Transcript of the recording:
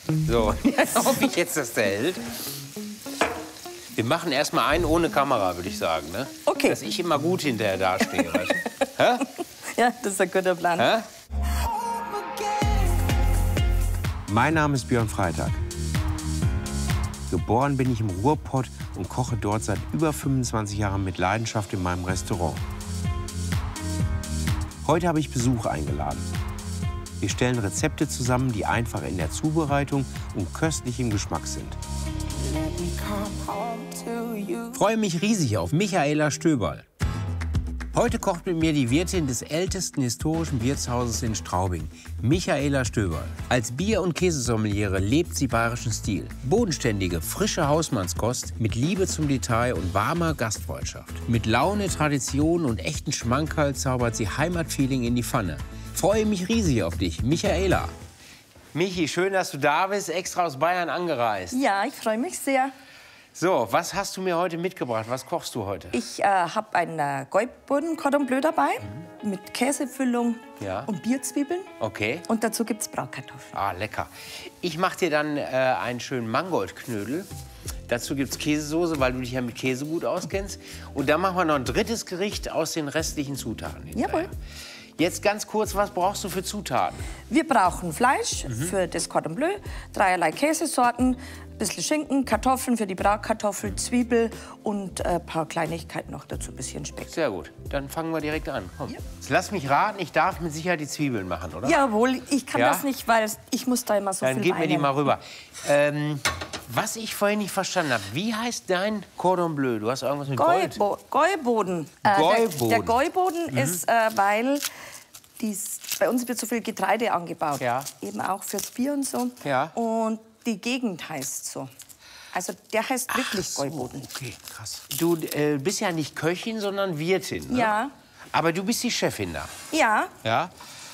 So, hoffe ich jetzt, dass der hält. Wir machen erst mal einen ohne Kamera, würde ich sagen. Ne? Okay. Dass ich immer gut hinterher dastehe. Weißt du? Hä? Ja, das ist ein guter Plan. Hä? Mein Name ist Björn Freitag. Geboren bin ich im Ruhrpott und koche dort seit über 25 Jahren mit Leidenschaft in meinem Restaurant. Heute habe ich Besuch eingeladen. Wir stellen Rezepte zusammen, die einfach in der Zubereitung und köstlich im Geschmack sind. Ich freue mich riesig auf Michaela Stöberl. Heute kocht mit mir die Wirtin des ältesten historischen Wirtshauses in Straubing, Michaela Stöberl. Als Bier- und Käsesommeliere lebt sie bayerischen Stil. Bodenständige, frische Hausmannskost mit Liebe zum Detail und warmer Gastfreundschaft. Mit Laune, Tradition und echten Schmankerl zaubert sie Heimatfeeling in die Pfanne. Freue mich riesig auf dich, Michaela. Michi, schön, dass du da bist, extra aus Bayern angereist. Ja, ich freue mich sehr. So, was hast du mir heute mitgebracht? Was kochst du heute? Ich habe einen Gäuboden Cordon Bleu dabei mit Käsefüllung und Bierzwiebeln. Okay. Und dazu gibt's Bratkartoffeln. Ah, lecker. Ich mache dir dann einen schönen Mangoldknödel. Dazu gibt's Käsesoße, weil du dich ja mit Käse gut auskennst. Und dann machen wir noch ein drittes Gericht aus den restlichen Zutaten hinterher. Jawohl. Jetzt ganz kurz, was brauchst du für Zutaten? Wir brauchen Fleisch für das Cordon Bleu, dreierlei Käsesorten, ein bisschen Schinken, Kartoffeln für die Bratkartoffel, Zwiebel und ein paar Kleinigkeiten noch dazu, ein bisschen Speck. Sehr gut, dann fangen wir direkt an. Komm. Ja. Jetzt lass mich raten, ich darf mit Sicherheit die Zwiebeln machen, oder? Jawohl, ich kann Ja? das nicht, weil ich muss da immer so Dann viel gib mir die weinen. mal rüber. Was ich vorhin nicht verstanden habe, wie heißt dein Cordon Bleu? Du hast irgendwas mit Gold? Gäuboden. Gäuboden. Der Gäuboden ist, weil bei uns wird so viel Getreide angebaut. Ja. Eben auch fürs Bier und so. Ja. Und die Gegend heißt so. Also der heißt wirklich So, Gäuboden. okay, krass. Du bist ja nicht Köchin, sondern Wirtin, ne? Ja. Aber du bist die Chefin da. Ja. Ja?